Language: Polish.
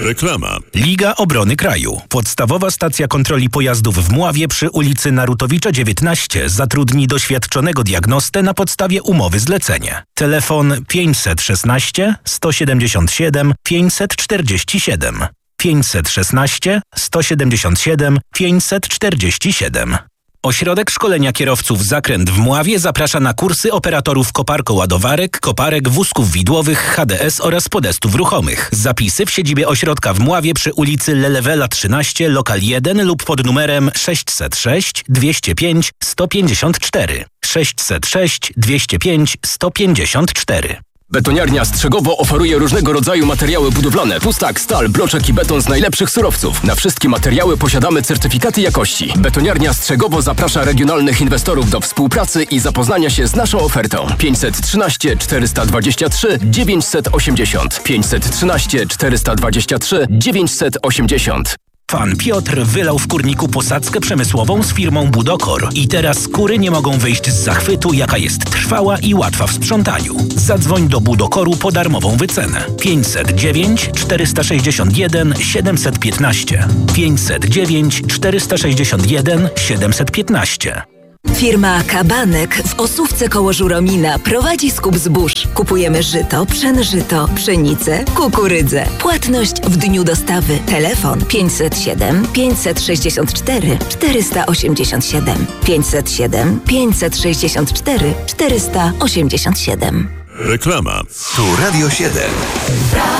Reklama. Liga Obrony Kraju. Podstawowa stacja kontroli pojazdów w Mławie przy ulicy Narutowicza 19 zatrudni doświadczonego diagnostę na podstawie umowy zlecenia. Telefon 516 177 547. 516 177 547. Ośrodek Szkolenia Kierowców Zakręt w Mławie zaprasza na kursy operatorów koparko-ładowarek, koparek, wózków widłowych, HDS oraz podestów ruchomych. Zapisy w siedzibie ośrodka w Mławie przy ulicy Lelewela 13, lokal 1 lub pod numerem 606 205 154. 606 205 154. Betoniarnia Strzegowo oferuje różnego rodzaju materiały budowlane. Pustak, stal, bloczek i beton z najlepszych surowców. Na wszystkie materiały posiadamy certyfikaty jakości. Betoniarnia Strzegowo zaprasza regionalnych inwestorów do współpracy i zapoznania się z naszą ofertą. 513 423 980. 513 423 980. Pan Piotr wylał w kurniku posadzkę przemysłową z firmą Budokor i teraz kury nie mogą wyjść z zachwytu, jaka jest trwała i łatwa w sprzątaniu. Zadzwoń do Budokoru po darmową wycenę. 509 461 715. 509 461 715. Firma Kabanek w Osówce koło Żuromina prowadzi skup zbóż. Kupujemy żyto, pszenżyto, pszenicę, kukurydzę. Płatność w dniu dostawy. Telefon 507 564 487. 507 564 487. Reklama. Tu Radio 7.